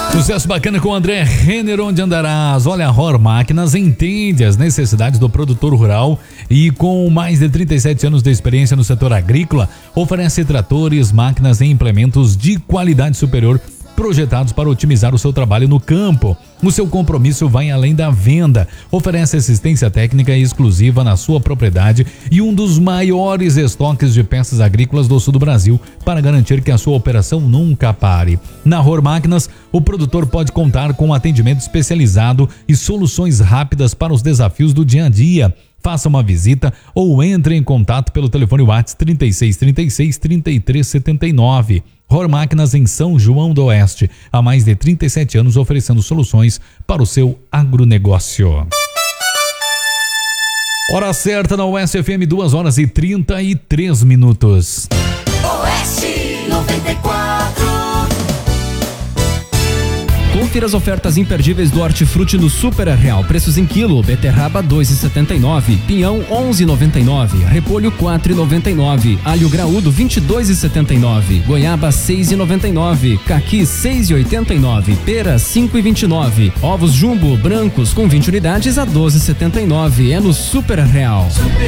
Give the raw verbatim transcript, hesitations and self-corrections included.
Sucesso bacana com o André Renner, onde andarás. Olha, a Hor Máquinas entende as necessidades do produtor rural e com mais de trinta e sete anos de experiência no setor agrícola, oferece tratores, máquinas e implementos de qualidade superior projetados para otimizar o seu trabalho no campo. O seu compromisso vai além da venda, oferece assistência técnica exclusiva na sua propriedade e um dos maiores estoques de peças agrícolas do sul do Brasil para garantir que a sua operação nunca pare. Na Hor Máquinas, o produtor pode contar com atendimento especializado e soluções rápidas para os desafios do dia a dia. Faça uma visita ou entre em contato pelo telefone WhatsApp trinta e seis, trinta e seis, trinta e três, setenta e nove. Hor Máquinas em São João do Oeste, há mais de trinta e sete anos oferecendo soluções para o seu agronegócio. Hora certa na Oeste F M, duas horas e trinta e três minutos. Oeste noventa e quatro. Confira as ofertas imperdíveis do Hortifruti no Super Real. Preços em quilo: beterraba dois reais e setenta e nove centavos, pinhão onze reais e noventa e nove centavos, repolho quatro reais e noventa e nove centavos, alho graúdo vinte e dois reais e setenta e nove centavos, goiaba seis reais e noventa e nove centavos, caqui seis reais e oitenta e nove centavos, pera cinco reais e vinte e nove centavos, ovos jumbo brancos com vinte unidades a doze reais e setenta e nove centavos. É no Super Real. Super